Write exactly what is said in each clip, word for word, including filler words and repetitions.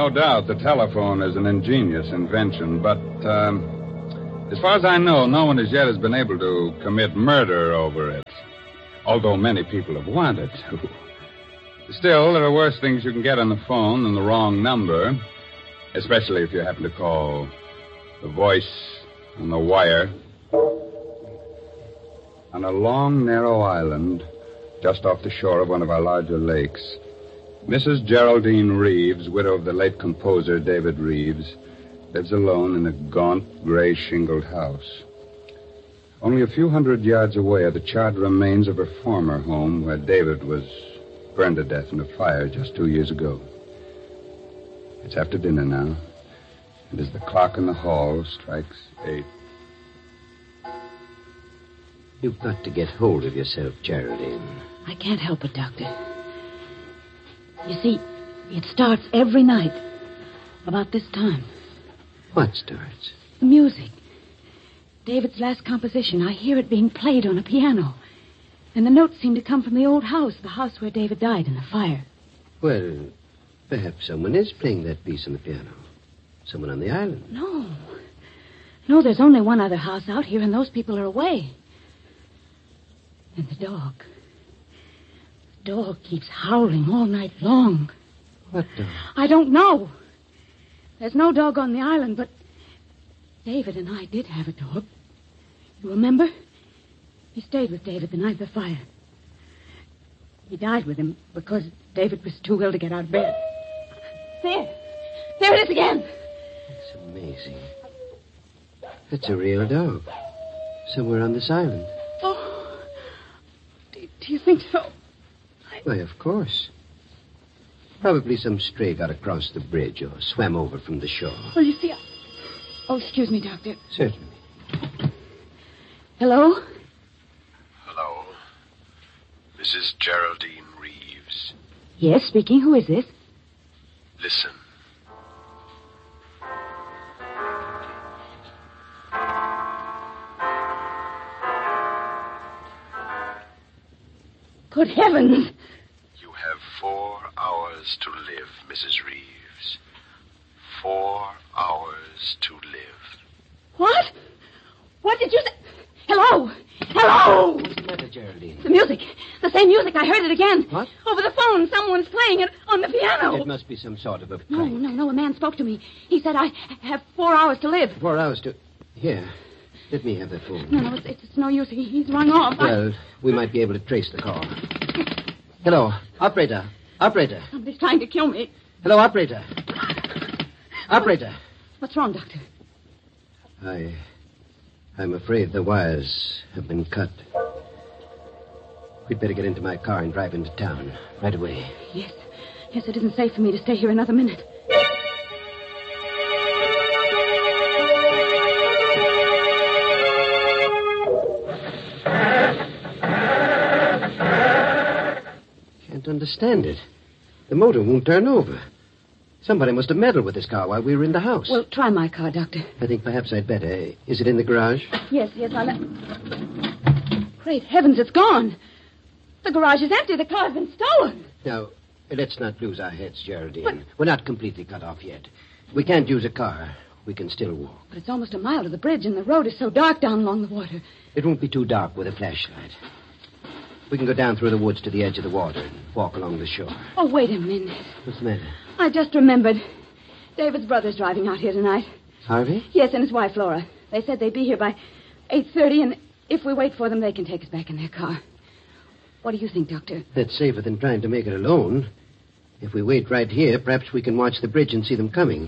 No doubt the telephone is an ingenious invention, but um, as far as I know, no one as yet has been able to commit murder over it, although many people have wanted to. Still, there are worse things you can get on the phone than the wrong number, especially if you happen to call the voice on the wire. On a long, narrow island just off the shore of one of our larger lakes, Missus Geraldine Reeves, widow of the late composer David Reeves, lives alone in a gaunt, gray shingled house. Only a few hundred yards away are the charred remains of her former home, where David was burned to death in a fire just two years ago. It's after dinner now, and as the clock in the hall strikes eight. You've got to get hold of yourself, Geraldine. I can't help it, Doctor. You see, it starts every night about this time. What starts? The music. David's last composition. I hear it being played on a piano. And the notes seem to come from the old house, the house where David died in the fire. Well, perhaps someone is playing that piece on the piano. Someone on the island. No. No, there's only one other house out here, and those people are away. And the dog. The dog keeps howling all night long. What dog? I don't know. There's no dog on the island, but David and I did have a dog. You remember? He stayed with David the night of the fire. He died with him because David was too ill to get out of bed. There. There it is again. It's amazing. It's a real dog. Somewhere on this island. Oh. Do, do you think so? I... Why, of course. Probably some stray got across the bridge or swam over from the shore. Well, you see, I... Oh, excuse me, Doctor. Certainly. Hello? Hello. Missus Geraldine Reeves. Yes, speaking. Who is this? Listen. Good heavens! You have four hours to live, Missus Reeves. Four hours to live. What? What did you say? Hello? Hello? What's the matter, Geraldine? The music. The same music. I heard it again. What? Over the phone. Someone's playing it on the piano. It must be some sort of a No, prank. no, no. A man spoke to me. He said I have four hours to live. Four hours to... Here. Let me have that phone. No, no, it's, it's no use. He, he's rung off. Well, I... we might be able to trace the call. Hello. Operator. Operator. Somebody's trying to kill me. Hello, operator. Operator. What's wrong, Doctor? I... I'm afraid the wires have been cut. We'd better get into my car and drive into town right away. Yes. Yes, it isn't safe for me to stay here another minute. Can't understand it. The motor won't turn over. Somebody must have meddled with this car while we were in the house. Well, try my car, Doctor. I think perhaps I'd better. Is it in the garage? Yes, yes, I'll... Great heavens, it's gone. The garage is empty. The car's been stolen. Now, let's not lose our heads, Geraldine. But... We're not completely cut off yet. We can't use a car. We can still walk. But it's almost a mile to the bridge, and the road is so dark down along the water. It won't be too dark with a flashlight. We can go down through the woods to the edge of the water and walk along the shore. Oh, wait a minute. What's the matter? I just remembered. David's brother's driving out here tonight. Harvey? Yes, and his wife, Laura. They said they'd be here by eight thirty, and if we wait for them, they can take us back in their car. What do you think, Doctor? That's safer than trying to make it alone. If we wait right here, perhaps we can watch the bridge and see them coming.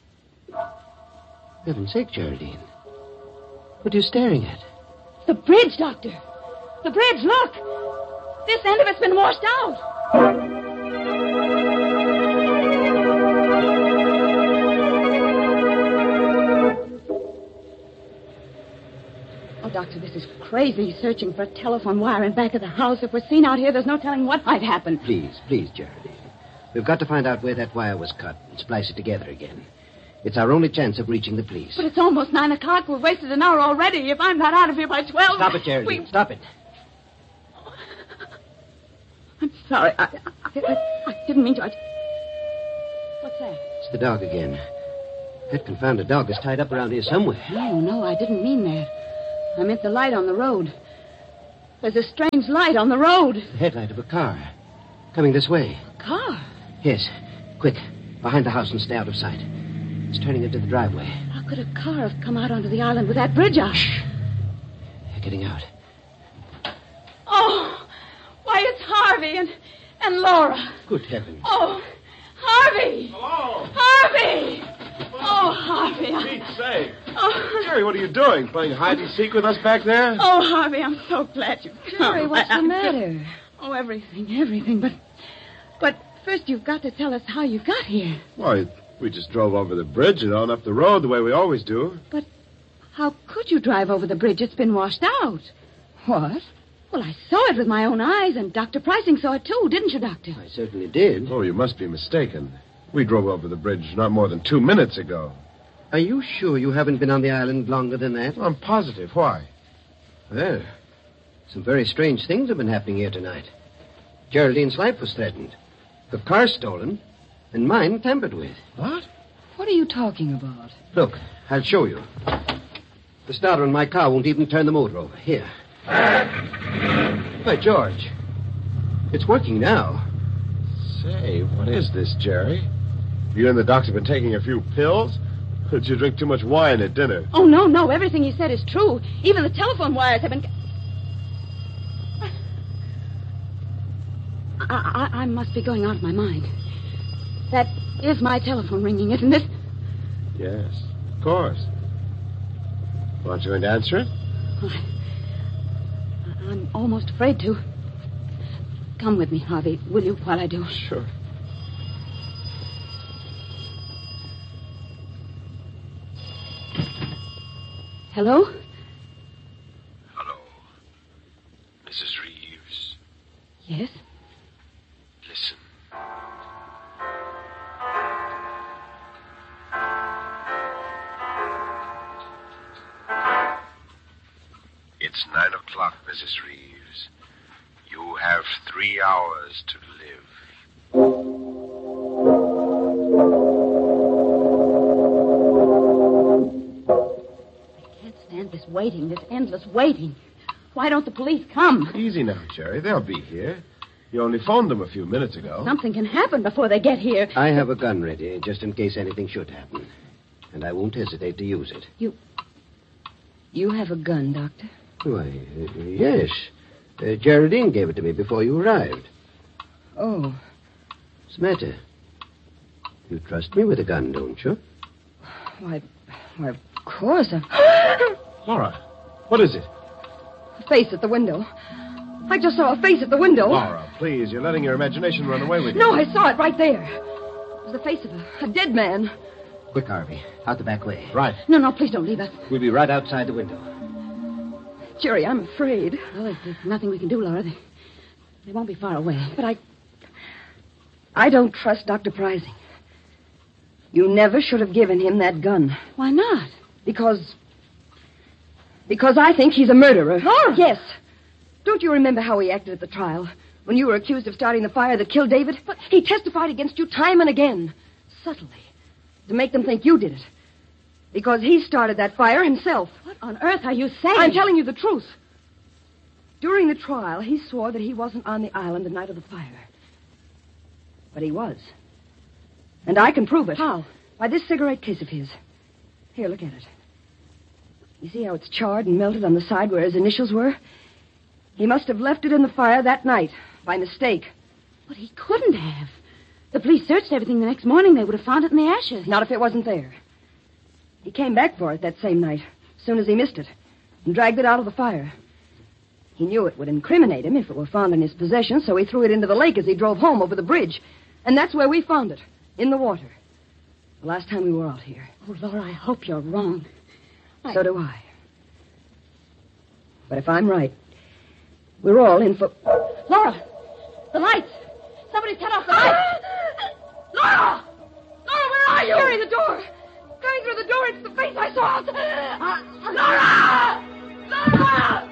For heaven's sake, Geraldine. What are you staring at? The bridge, Doctor. The bridge, look. This end of it's been washed out. Oh, Doctor, this is crazy, searching for a telephone wire in back of the house. If we're seen out here, there's no telling what might happen. Please, please, Geraldine. We've got to find out where that wire was cut and splice it together again. It's our only chance of reaching the police. But it's almost nine o'clock. We've wasted an hour already. If I'm not out of here by twelve... Stop it, Geraldine. We... Stop it. I'm sorry. I, I, I, I didn't mean to. I... What's that? It's the dog again. That confounded dog is tied up around here somewhere. No, no, I didn't mean that. I meant the light on the road. There's a strange light on the road. The headlight of a car. Coming this way. A car? Yes. Quick. Behind the house and stay out of sight. It's turning into the driveway. How could a car have come out onto the island with that bridge out? Shh. They're getting out. Oh, why, it's Harvey and, and Laura. Good heavens. Oh, Harvey! Hello. Harvey! Oh, Harvey. I... Pete's sake. Oh. Jerry, what are you doing? Playing hide and seek with us back there? Oh, Harvey, I'm so glad you've come. Jerry, what's the matter? Oh, everything, everything. But, but first you've got to tell us how you got here. Why, we just drove over the bridge and on up the road the way we always do. But how could you drive over the bridge? It's been washed out. What? Well, I saw it with my own eyes, and Doctor Pricing saw it too, didn't you, Doctor? I certainly did. Oh, you must be mistaken. We drove over the bridge not more than two minutes ago. Are you sure you haven't been on the island longer than that? I'm positive. Why? Well, some very strange things have been happening here tonight. Geraldine's life was threatened. Her car stolen, and mine tampered with. What? What are you talking about? Look, I'll show you. The starter on my car won't even turn the motor over. Here. By George. It's working now. Say, what is this, Jerry? You and the doctor been taking a few pills? Or did you drink too much wine at dinner? Oh, no, no. Everything he said is true. Even the telephone wires have been... I, I, I must be going out of my mind. That is my telephone ringing, isn't it? Yes, of course. Aren't you going to answer it? I, I'm almost afraid to. Come with me, Harvey, will you, while I do? Sure. Hello? Hello. Missus Reeves. Yes? Listen. It's nine o'clock, Missus Reeves. You have three hours to live. I can't stand this waiting, this endless waiting. Why don't the police come? Easy now, Jerry. They'll be here. You only phoned them a few minutes ago. Something can happen before they get here. I have a gun ready, just in case anything should happen. And I won't hesitate to use it. You... You have a gun, Doctor? Why, uh, yes. Uh, Geraldine gave it to me before you arrived. Oh. What's the matter? You trust me with a gun, don't you? Why, why, of course. I... Laura, what is it? A face at the window. I just saw a face at the window. Laura, please, you're letting your imagination run away with you. No, I saw it right there. It was the face of a, a dead man. Quick, Harvey. Out the back way. Right. No, no, please don't leave us. We'll be right outside the window. Jerry, I'm afraid. Well, there's, there's nothing we can do, Laura. They, they won't be far away. But I... I don't trust Doctor Pricing. You never should have given him that gun. Why not? Because... Because I think he's a murderer. Laura! Yes. Don't you remember how he acted at the trial? When you were accused of starting the fire that killed David? But he testified against you time and again. Subtly. To make them think you did it. Because he started that fire himself. What on earth are you saying? I'm telling you the truth. During the trial, he swore that he wasn't on the island the night of the fire. But he was. And I can prove it. How? By this cigarette case of his. Here, look at it. You see how it's charred and melted on the side where his initials were? He must have left it in the fire that night, by mistake. But he couldn't have. The police searched everything the next morning. They would have found it in the ashes. Not if it wasn't there. He came back for it that same night, as soon as he missed it, and dragged it out of the fire. He knew it would incriminate him if it were found in his possession, so he threw it into the lake as he drove home over the bridge. And that's where we found it, in the water. The last time we were out here. Oh, Laura, I hope you're wrong. I... So do I. But if I'm right, we're all in for... Laura! The lights! Somebody's cut off the lights! Laura! Laura, where are you? Jerry, the door! Coming through the door, it's the face I saw! Uh, Laura! Laura!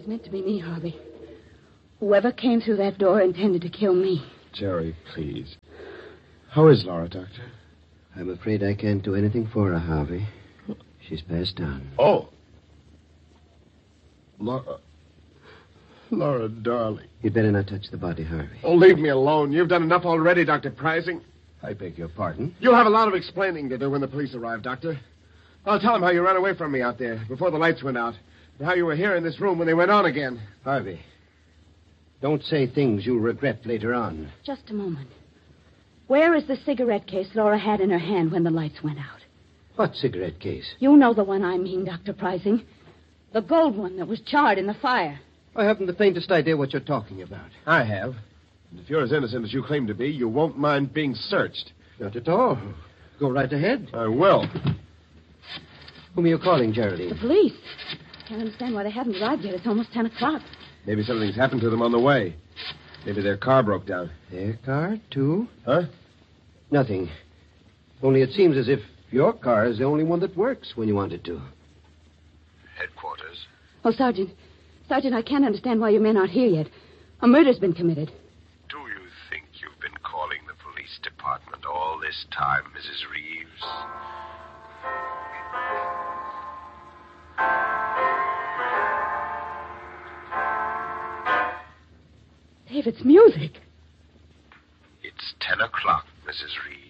meant to be me, Harvey. Whoever came through that door intended to kill me. Jerry, please. How is Laura, Doctor? I'm afraid I can't do anything for her, Harvey. She's passed on. Oh. Laura. Laura, darling. You'd better not touch the body, Harvey. Oh, leave me alone. You've done enough already, Doctor Pricing. I beg your pardon? You'll have a lot of explaining to do when the police arrive, Doctor. I'll tell them how you ran away from me out there before the lights went out, and how you were here in this room when they went on again. Harvey, don't say things you'll regret later on. Just a moment. Where is the cigarette case Laura had in her hand when the lights went out? What cigarette case? You know the one I mean, Doctor Pricing. The gold one that was charred in the fire. I haven't the faintest idea what you're talking about. I have. And if you're as innocent as you claim to be, you won't mind being searched. Not at all. Go right ahead. I will. Whom are you calling, Geraldine? The police. Can't understand why they haven't arrived yet. It's almost ten o'clock. Maybe something's happened to them on the way. Maybe their car broke down. Their car, too? Huh? Nothing. Only it seems as if your car is the only one that works when you want it to. Headquarters. Oh, Sergeant. Sergeant, I can't understand why your men aren't here yet. A murder's been committed. Do you think you've been calling the police department all this time, Missus Reeves? David's music. It's ten o'clock, Missus Reeves.